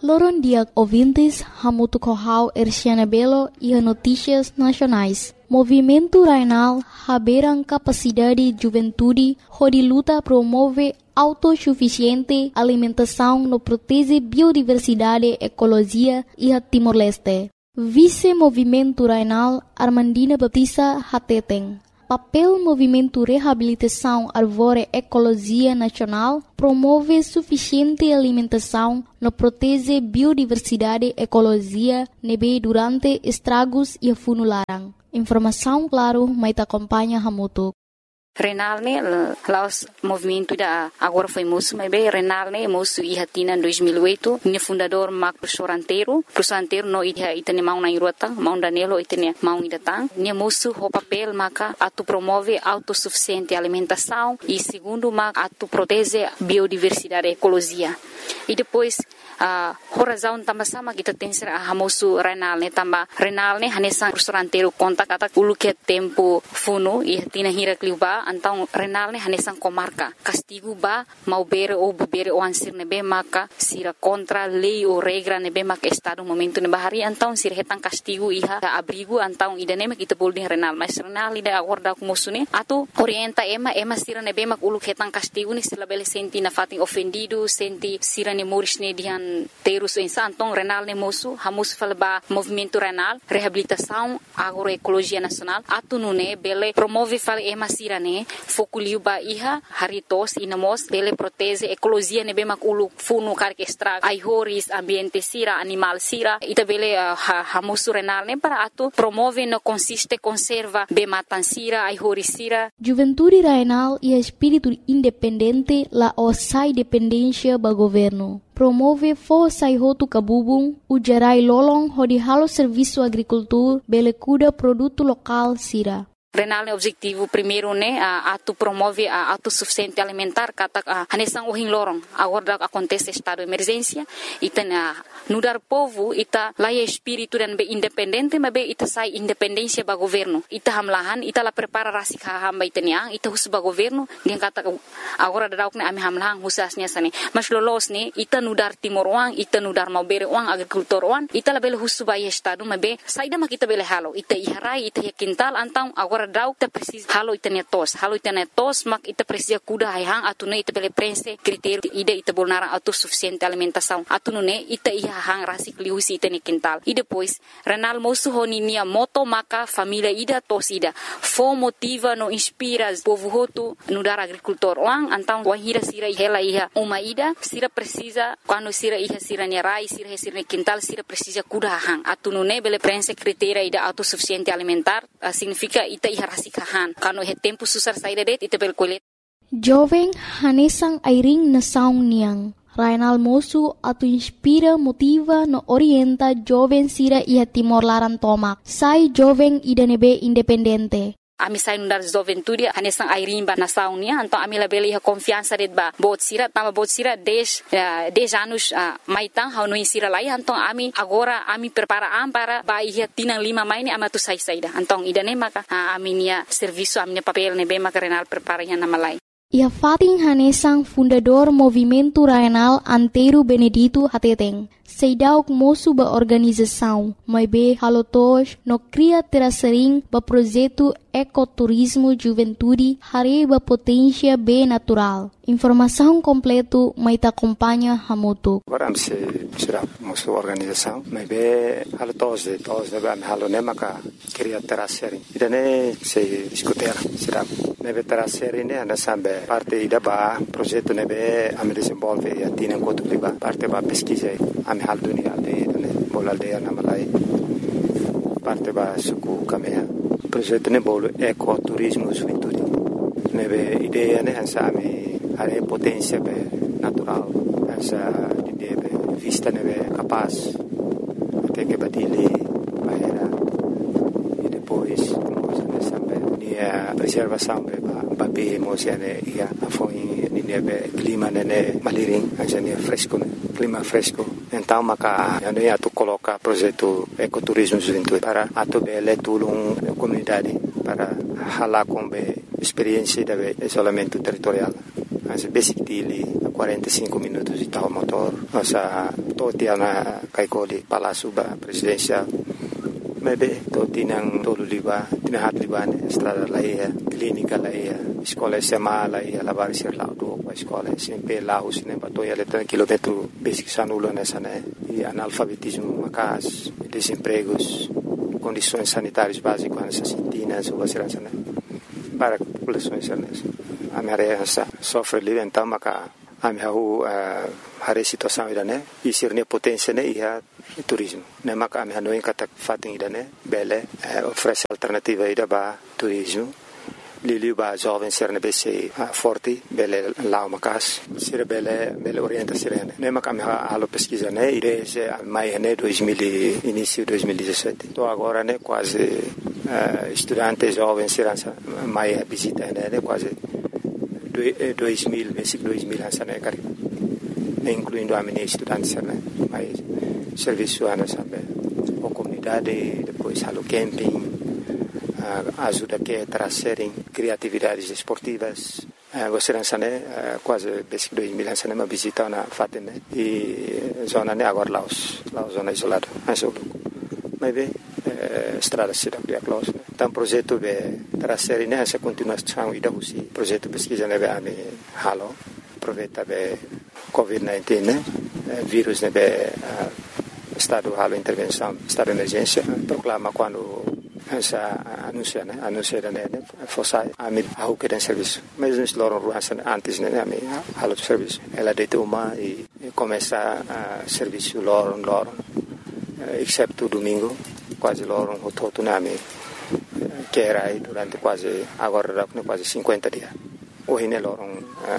Loron dia ouvintes, Hamutu Kohau Erciana Belo e a Notícias Nacionais. Movimento Rainal haberam capacidade de juventude, onde luta promove autossuficiente alimentação no protege biodiversidade, ecologia e a Timor-Leste. Vice-Movimento Rainal Armandina Baptista Hateten. Papel Movimento Reabilitação Arvore Ecologia Nacional promove suficiente alimentação no protege biodiversidade, ecologia, nebe durante estragos e funularam. Informação, claro, mas acompanha Hamutu. Renal ne laos movimento da agora foi moço, mas bem Renal ne moço e hatina em 2008, ne fundador Marco professor anteiro no itane mau na irota, mau danelo itane mau idatang, ne moço o papel maka atu promove autossuficiente alimentação e segundo maka atu protege biodiversidade ecologia. E depois a razão também sama kita tem ser a moço Renal ne também Renal ne hanesang professor anteiro conta kata ulu que tempo funo e hatina hira kliuba então Renal ne hanesang comarca castigo ba mau bere o ansir nebe maka sira contra lei ou regra nebe maka estado momento ne bahari então sira hetang castigo iha abrigo então idane mak kita boleh Renal mas Renal ida agora ku musune atau orienta ema sira nebe mak ulu hetang castigo ni sila bele senti na fating ofendido senti sira ne moris ne dihan terus insan então Renal ne mosu hamus falba movimento Renal reabilitação agroecologia nacional atu nune bele promove fal ema sira ne fokuliu ba iha haritos inamos bele protege ecologia nebe mak ulu funu karke extra ai horis ambiente sira animal sira ita bele hamusu Renal ne para atu promove no consiste conserva be matan sira ai horis sira Juventude Rainal e espírito independente la osai dependência ba governo promove força e roto cabubung ujarai lolong hodi halo serviço agricultor bele cuda produto local sira Renal ne objetivo primeiro ne atu promove a autossuficiente alimentar kata hanesang uhin lorong agora acontece estado de emergência ita nudar povo ita laia espírito dan be independente mas be ita sai independência ba governo ita hamlahan ita la prepara rasik hamba itania ita hus ba governo dia kata agora dadauk ne ami hamlahan husasnya sane mas lolos ne ita nudar timor wang ita nudar mau bere wang agricultor wang ita la bele hus ba estado mas be saida mak ita bele halo ita iharai ita quintal antang agora dauk ta precisa halo itania tos mak ita precisa kuda hang atune ita bele prense critério ida ita bolnara autossuficiente alimentação atune ita hang rasik liusi ita ni quintal e depois Renal moço honinia moto maka família ida tos ida fo motiva no inspira povo hotu no dar agricultor wang antang wahira sira hela iha uma ida sira precisa quando sira iha sira ni rai sira ni quintal sira precisa kuda hang atune bele prense critério ida autossuficiente alimentar significa ita rasik han kano he tempo susar saída det ita bel kolet jovem hanesang airing na saung niang Rainal mosu atu inspira motiva no orienta jovem sira ia Timor Laran tomak sai jovem ida nebe independente Ami sai nundar juventude hanesang airimba na saunia então ami la beli confiança det ba bot sira 10 anos maitang hau no sira lai então ami agora ami prepara para ba ia tinang 5 mai ni amatu sai saida então idane maka ami nia serviço ami papel ne be maka Renal prepara ya na malai Ia fating hanesang fundador Movimento Rainal Anteiro Benedito Hateteng. Seidauk moço ba organização, mas be halotos no cria terasering ba projeto ecoturismo juventude hare ba potência be natural. Informação completo mai ta acompanha Hamutu. Agora se será moço organização, mas be halotos de ba halone maka cria terasering. Idane se escutar será nebe terasering ne ana sambe parte ida ba projeto nebe am desenvolve e atina kotu ba parte ba pesquisa am hal dunia de bola aldeia na Malai parte ba suku kamea projeto ne bolo ecoturismo juventude nebe ideia ne ansame are potência be natural essa ideia be vista nebe capaz até que batile bahera e depois nós sambe a preservação be ba be mosiane ia foi nebe clima nene maliring anja fresco clima fresco então maka yani atu coloca projeto ecoturismo juventude para atu bele tulung comunidade para hala com experiência de isolamento territorial as basic dele 45 minutos de tal motor nossa toti na kaikoli Palácio Presidencial. Maybe toti nang tolo liba, tinahat liba ne estrada laia, clínica laia, escola SMA laia, lavar ser lá do escola sempre lá os ne batoia letra quilômetro basic sanulo nessa né e analfabetismo macas, desempregos, condições sanitárias básicas nessas sintinas ou vacilação né para populações a minha área sofre livre então maca a minha a situação ida né e ser ne potência né e a turismo né maca a minha não encata fatem ida né bele oferece alternativa ida ba turismo Lili ba jovem ser ne bese forte bele lá macas ser bele orienta ser né maca a minha alo pesquisa né e desde maio né 2000 início 2017 tô agora né quase estudantes jovens serança mais visita né quase 2000 basic 2000 né cara incluindo a minha estudantes né mais serviço ana sabe a comunidade depois halo camping ajuda que trazerem criatividades esportivas você né quase basic 2000 né uma visita na fatem né e zona né agora lá zona isolada mas bem estrada cidade de close então projeto de trazer nessa continuação e da usi projeto pesquisa né a halo aproveita be COVID-19 né vírus né be estado halo intervenção estado de emergência proclama quando essa anuncia né fosse a o que tem serviço mas nós loram antes né halo de serviço ela deita uma e começa a serviço loram exceto domingo quase loram o todo nome que era aí durante quase agora quase 50 dias hoje ne loram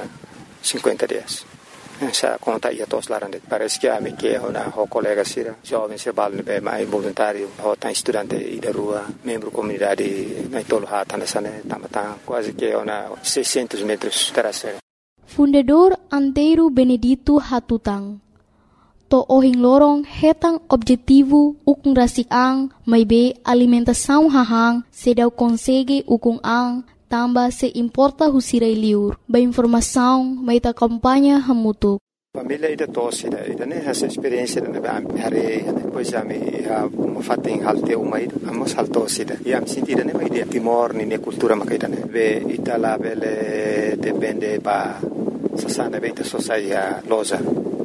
50 dias essa conta ia todos lá parece que a me que uma colega sira jovem se balne be mais voluntário ou tá estudante e da rua membro comunidade na tolo hata nessa né tamata quase que uma 600 metros terceira Fundador Antero Benedito Hatutang to ohing lorong hetang objetivo ukung rasik ang may be alimentação hahang sedau consegue ukung ang tamba se importa husirai liur ba informação may ta kampanya hamutuk família ida tosse ida né essa experiência da hare depois a me fatem halte uma ida amos haltosse ida e am sentida né ida timor ne cultura makaida né ve itala bele depende ba sasana beta sociedade loja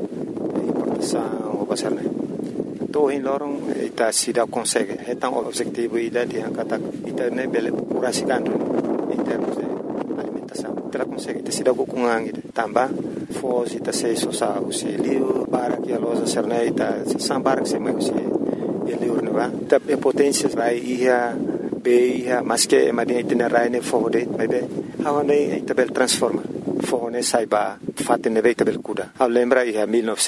o pasar né to em lorong ita sida consegue então objetivo ida dia kata ita né bele curasikandu em termos de alimentação ela consegue te sida kukungang ida tamba foz ita se sosa usi liu para que a loja serna ita sambar que se mais usi liu né va ita potência vai ia be ia mas que madinha itinerário né fode vai be hawane ita bel transforma fone saiba fatte ne veita bel kuda a lembra ia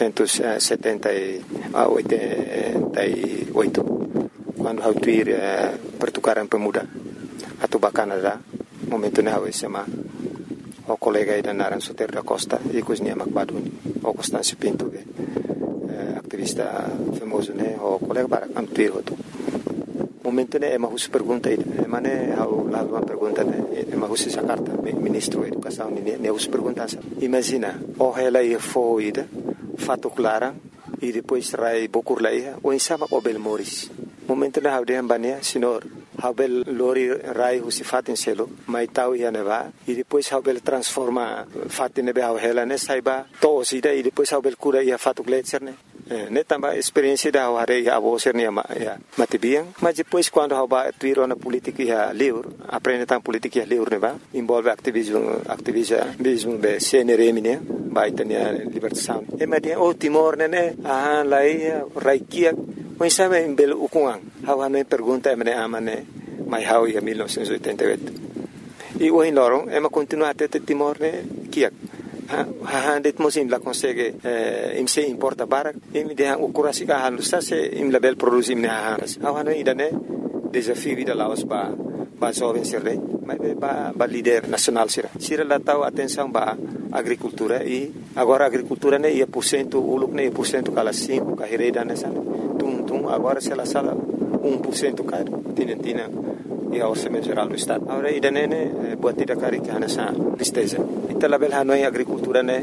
1978 quando hautuir pertukaran pemuda atau Canada momento ne hawe sema o colega ida naran Soter da Costa e cozinha Macbaduni o Constâncio Pinto activista famoso ne o colega para antuir hotu momento ne ema hus pergunta ida emane hau lá uma pergunta ne ema hus essa carta ministro da educação ne hus pergunta imagina o ela ia foida fato clara e depois rai bokur laia o insama o bel moris momento ne hau de ambania senhor Habel lori rai husi fatin selo mai tau ia neva e depois Habel transforma fatin nebe hau hela ne saiba to sida e depois Habel cura ia fatu gletser ne tamba experiência da hare ia avoser ne matibiang mas depois quando haba tuiro na política ia livre aprende tam política ia livre neva envolve ativismo be CNRM ne baitania libertação e madia o Timor ne lai raikia mas sabe em belo ukungang hawa me pergunta emane amane mai hau ia 1988 e o em lorong ema continua até Timor ne kiak ha det mosim la consegue im se importa barak im de o kurasi ka halu sa se im label produzim ne hawa no idane desafio vida laos ba jovem serre mas ba líder nacional sira la tau atenção ba agricultura e agora agricultura ne ia % uluk ne % kala 5 ka hereda ne tum agora se la sala 1% cai tinentina e ao orçamento geral do estado agora idane ne buatida cari que ana sa tristeza ita label hanoi agricultura ne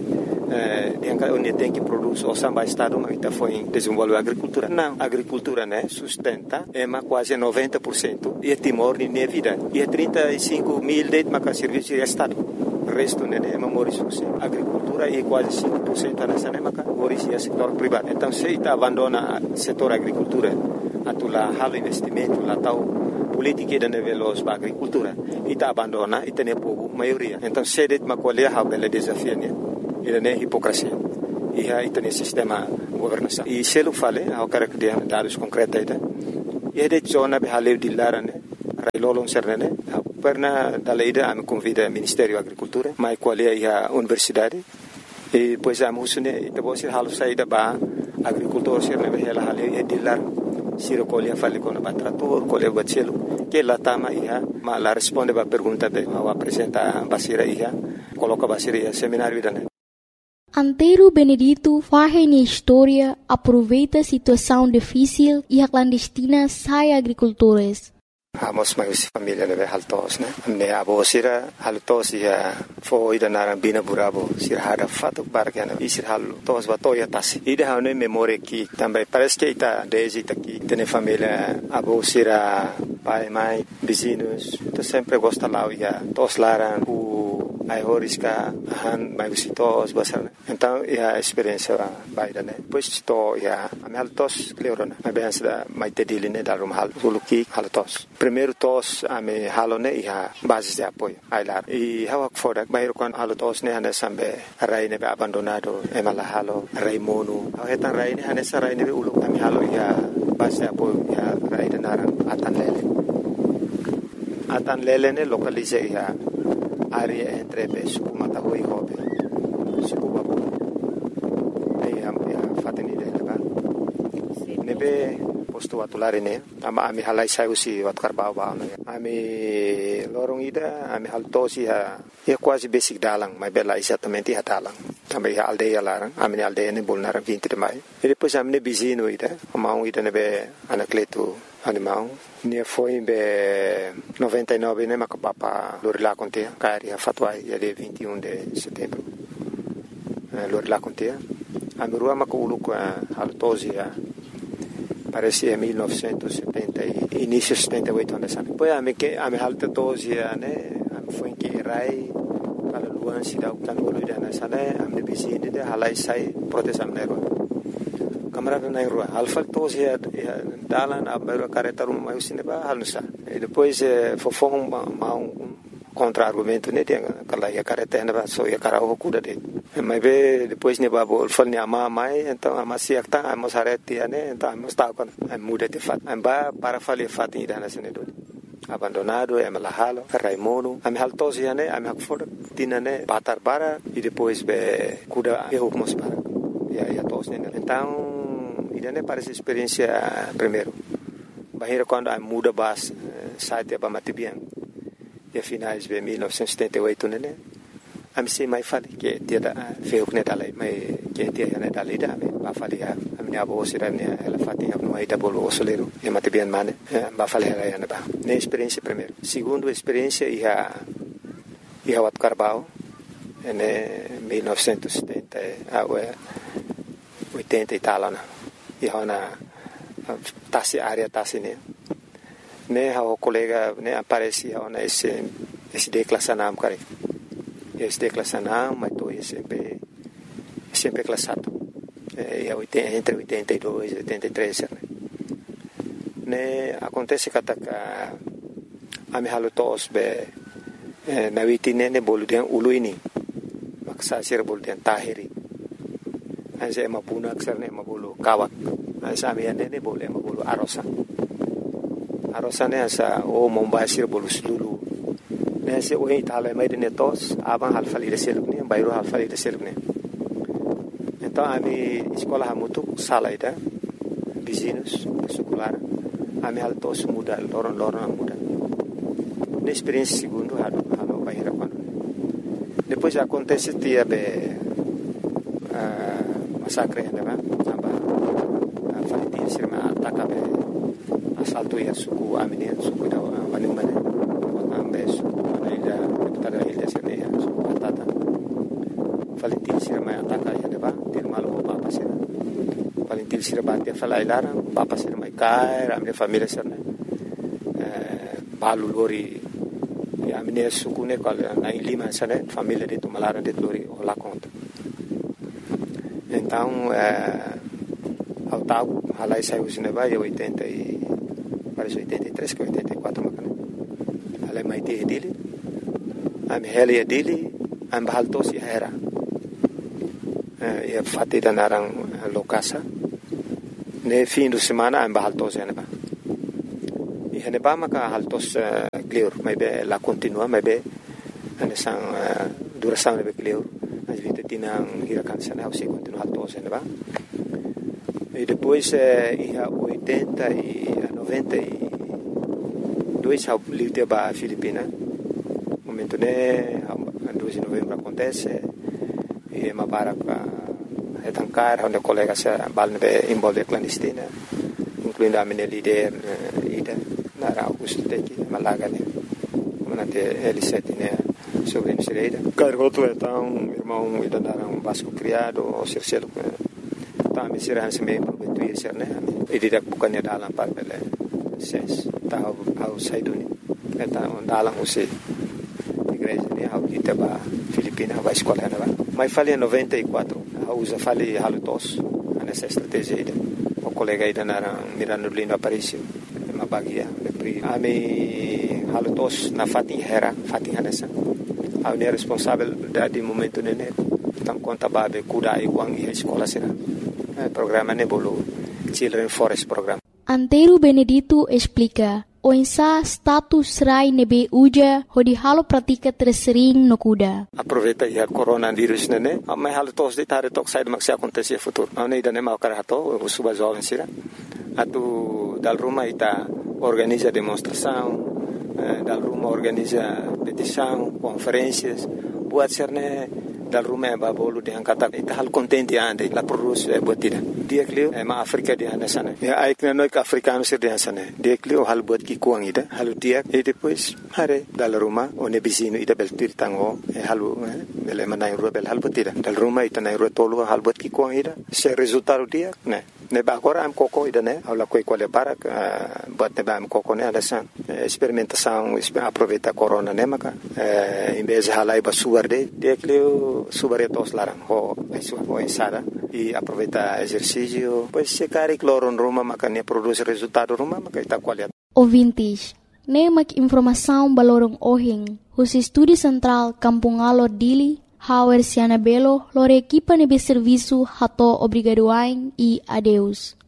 onde tem que produzir o samba estado, mas foi desenvolver a agricultura. Não, a agricultura, né, sustenta, quase 90%, e Timor nem vida. E 35 mil de serviço de estado. O resto, né, é memorizoso. A agricultura é quase 5% nessa, né, é setor privado. Então, se está abandona o setor agricultura, lá halo investimento, lá tal política de nível para agricultura, e está abandona e tem povo maioria. Então, se det macolher a bela desafio, né, ele é hipocrisia. E aí tem sistema governação. E se ele fala, eu quero que dê dados concretos aí, e de zona de haleu de lara, né, railolong serne, perna dalaida a me convida ao Ministério da Agricultura, mas qual é a universidade, e depois a musune, e depois halo saída para agricultor serne, ela haleu e de lara, se recolhe a fale com o trator, colhe o bacelo, que ela tama mas ela responde para a pergunta de ao apresentar a basira coloca a basira seminário da. Antero Benedito faz na história, aproveita a situação difícil e a clandestina sai agricultores. Amos mais família leve haltos, né? Me abo sira haltos ia foi da narambina burabo sira hada fato bargana e sira haltos batoya tasi. Ida hane memória que também parece que está desde aqui tem família abo sira pai mãe vizinhos, então sempre gosta lá ia tos laran ai horiska han mai visitos basar. Então a experiência baida, né? Pois to ia a haltos cleorona. Mas bem da mai tediline da rum hal suluki haltos. Primeiro tos a me halone ia base de apoio ai lá. E hawak fodak bairo kon haltos ne hane sambe rai ne abandonado emala halo rai monu. Hetan rai ne hane sarai ne ulu ami halo ia base de apoio ia rai de naran atan lele ne localize ia área entre suku matahui hobe suku babu ai am fateni de ba nebe posto atulare ne ama ami halai sayusi wat karbau ba ami lorong ida ami haltosi ya quase basic dalang mas bela exatamente dalang também a aldeia lá ami aldeia ne bolnar 20 de maio e depois ami ne bizino ida amau ida nebe anacleto animal ne foi em 99 né macapapa lorila conte caria fatwa ya de 21 de setembro lorila conte a mirua maculu com altosia parecia 1970 início 78 anos depois a me que a me alta tosia né foi que rai para luan sida utan olida na sane a me bizine de halai sai proteção nero camarada na rua alfa tosia dalan abero careta rum mai sineba halnusa e depois fofong contra-argumento né tem aquela ia careta na só ia cara o cuda de mas be depois ne babo alfa ne ama mai então ama siakta ama sareti né então ama está com muda de fato amba para fazer fato ida na senedo abandonado é malahalo raimono am haltosia né am hakfor tinane batar bara e depois be cuda eu mos para ya tos né então idane parece experiência primeiro bahira quando a muda bas site ba matibian e finais de 1978 né am se mai fale que dia da feu que dalai mai que dia né dalai da ba fale a minha avó sirane ela fatinha no aí da bolo osoleiro e matibian mane ba fale ela né ba ne experiência primeiro segundo experiência ia wat Carbau em 1970 80 e tal e hona tasi área tasi ne o colega ne aparecia hona esse declassanam cara esse declassanam mas tô sempre classado entre 82 e 83 ne acontece que a me halutos be na witine ne boludian uluini maksa sir boludian tahiri anse mapuna kserne mabulu kawak anse amiane ne bole mabulu arosa ne asa o mombasir bolu sulu ne se o itala mai de netos aban halfali de selukne bayro halfali de selukne então ami escola hamutu salaida vizinhos secular ami haltos muda loron muda ne experiência segundo halo bahira quando depois acontece dia be massacre né aba falitin sirma ataka be assalto ya suku amine suku da wanumane ambe suku ida tada ilha sirne suku atata falitin sirma ataka Valentil sira batia falai larang, papa sira mai kai, ramne família sira né. Balu lori a minha suku ne kal na Lima sana família de Tumalara de lori lá conta. Então ao tal halai saiu cinema em 80 e parece 83 que 84 macana. Halai mai te dele. Am heli dele am bahalto si era. E fatti da narang lokasa. Ne fim de semana am bahalto si ne ba. E ne ba maka haltos clear mai be la continua mai be ane sang duração ne be clear. As vite tinang hirakan sana au si continua haltos ne ba. E depois em 80 e 92 ao livre ba Filipina. Momento né, a 2 de novembro acontece e uma barca etancar onde colegas se balne envolve clandestina, incluindo a minha líder ida na Augusto Teki Malaga né, como na L7 né sobre a Sereida. Cargoto então irmão ida na Vasco criado o Circelo tá me será se me prometuir ser né, e direct bukannya dalam papel ses tahu au saiduni então dalam usi igreja né ao dita ba Filipina vai escola né mas falei 94 usa falei halutos nessa estratégia aí o colega aí na Mirano Lindo Aparício uma bagia ami halutos na fatin nessa a minha responsabilidade de momento né então conta babe kuda e quang e escola será programa né bolo Children Forest Program. Antero Benedito explica o insa status rai nebe uja hodi halo pratika tersering no kuda. Aproveita ia coronavírus né, mas halo tos de tare tok sai maksi acontecer futuro. Não ida né mau karato o suba jovem sira. Atu dal rumah ita organiza demonstração, dal rumah organiza petição, conferências, buat serne dal rumah babolu diangkat ita hal contente ande la produz buatida. Dia klio ma Afrika dia na sana. Ya aikna noi ka africano sir dia sana. Dia klio hal buat ki kuang ida. Hal dia e depois hare dal rumah one bizino ida beltir tango halu bele manai ru bel hal buatida. Dal rumah ita nai ru tolu hal buat ki kuang ida. Se resultado dia ne ba agora am koko ida ne aula koi quale para buat ne ba am koko ne ada san experimentação aproveita corona ne maka em vez de halai ba suar de dia klio subaretos larang ho ensada e aproveita exercício pois se cari cloron Roma makanya produz resultado Roma maka ita qualidade. Ouvintes, nemak informação balorong ohing, os estúdio central Kampung Alor Dili, Hauer Siana Belo, lore equipa nebe serviço hato obrigadoain e adeus.